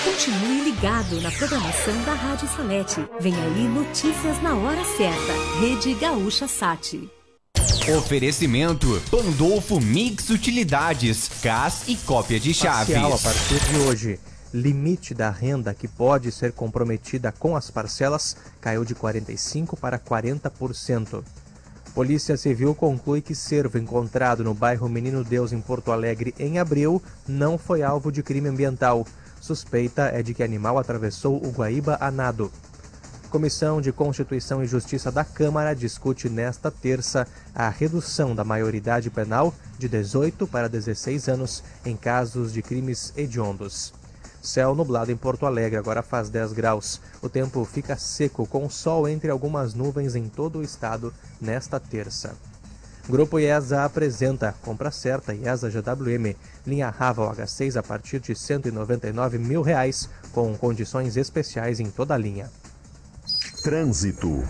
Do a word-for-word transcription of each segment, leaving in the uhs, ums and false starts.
Continue ligado na programação da Rádio Salete. Vem aí notícias na hora certa. Rede Gaúcha Sat. Oferecimento Pandolfo Mix Utilidades, gás e cópia de chaves. Parcial a partir de hoje. Limite da renda que pode ser comprometida com as parcelas caiu de quarenta e cinco por cento para quarenta por cento. Polícia Civil conclui que cervo encontrado no bairro Menino Deus, em Porto Alegre, em abril, não foi alvo de crime ambiental. Suspeita é de que animal atravessou o Guaíba a nado. Comissão de Constituição e Justiça da Câmara discute nesta terça a redução da maioridade penal de dezoito para dezesseis anos em casos de crimes hediondos. Céu nublado em Porto Alegre, agora faz dez graus. O tempo fica seco, com sol entre algumas nuvens em todo o estado nesta terça. Grupo IESA apresenta compra certa IESA G W M, linha Raval H seis a partir de cento e noventa e nove mil reais, com condições especiais em toda a linha. Trânsito.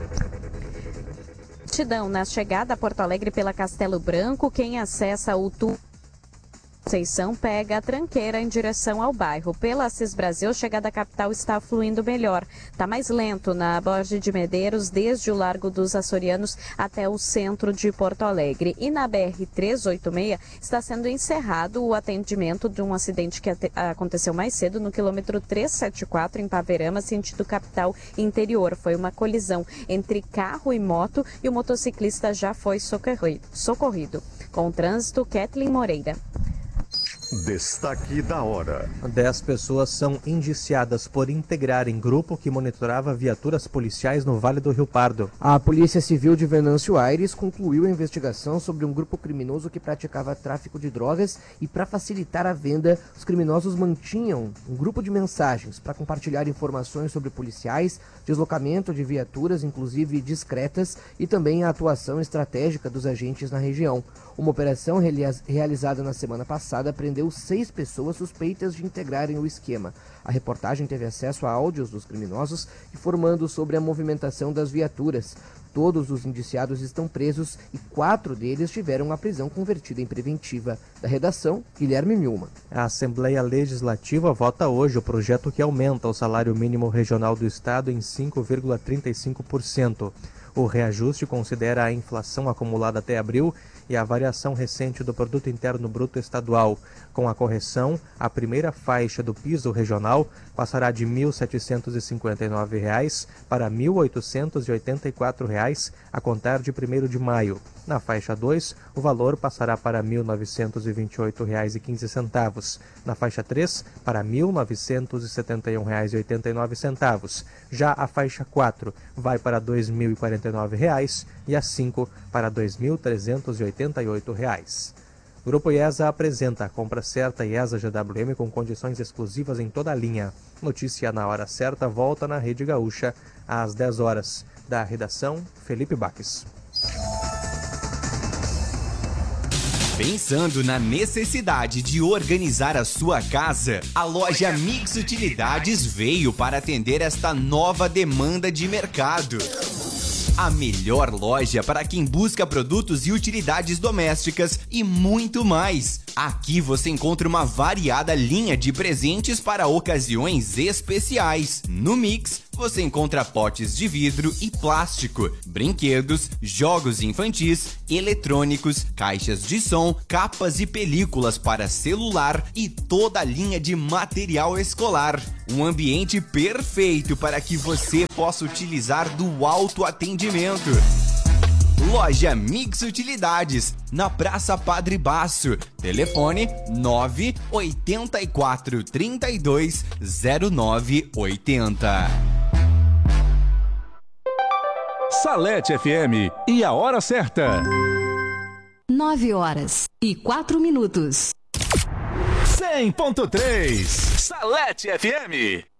Lentidão na chegada a Porto Alegre pela Castelo Branco, quem acessa o tu Conceição pega a tranqueira em direção ao bairro. Pela Assis Brasil, chegada à capital está fluindo melhor. Está mais lento na Borges de Medeiros, desde o Largo dos Açorianos até o centro de Porto Alegre. E na B R trezentos e oitenta e seis está sendo encerrado o atendimento de um acidente que aconteceu mais cedo no quilômetro trezentos e setenta e quatro em Paverama, sentido capital interior. Foi uma colisão entre carro e moto e o motociclista já foi socorrido. Com o trânsito, Kathleen Moreira. Destaque da hora. Dez pessoas são indiciadas por integrar em grupo que monitorava viaturas policiais no Vale do Rio Pardo. A Polícia Civil de Venâncio Aires concluiu a investigação sobre um grupo criminoso que praticava tráfico de drogas e, para facilitar a venda, os criminosos mantinham um grupo de mensagens para compartilhar informações sobre policiais, deslocamento de viaturas, inclusive discretas, e também a atuação estratégica dos agentes na região. Uma operação realizada na semana passada prendeu seis pessoas suspeitas de integrarem o esquema. A reportagem teve acesso a áudios dos criminosos informando sobre a movimentação das viaturas. Todos os indiciados estão presos e quatro deles tiveram a prisão convertida em preventiva. Da redação, Guilherme Milman. A Assembleia Legislativa vota hoje o projeto que aumenta o salário mínimo regional do Estado em cinco vírgula trinta e cinco por cento. O reajuste considera a inflação acumulada até abril e a variação recente do Produto Interno Bruto Estadual. Com a correção, a primeira faixa do piso regional passará de mil setecentos e cinquenta e nove reais para mil oitocentos e oitenta e quatro reais a contar de primeiro de maio. Na faixa dois, o valor passará para mil novecentos e vinte e oito reais e quinze centavos. Na faixa três, para mil novecentos e setenta e um reais e oitenta e nove centavos. Já a faixa quatro vai para dois mil e quarenta e nove reais e a cinco para dois mil trezentos e oitenta e oito reais. Grupo IESA apresenta a compra certa IESA G W M com condições exclusivas em toda a linha. Notícia na hora certa volta na Rede Gaúcha às dez horas. Da redação, Felipe Baques. Pensando na necessidade de organizar a sua casa, a loja Mix Utilidades veio para atender esta nova demanda de mercado. A melhor loja para quem busca produtos e utilidades domésticas e muito mais. Aqui você encontra uma variada linha de presentes para ocasiões especiais. No Mix, você encontra potes de vidro e plástico, brinquedos, jogos infantis, eletrônicos, caixas de som, capas e películas para celular e toda a linha de material escolar. Um ambiente perfeito para que você possa utilizar do autoatendimento. Loja Mix Utilidades, na Praça Padre Baço. Telefone nove oito quatro três dois zero nove oito zero. Salete F M e a hora certa. Nove horas e quatro minutos. cem ponto três Salete F M.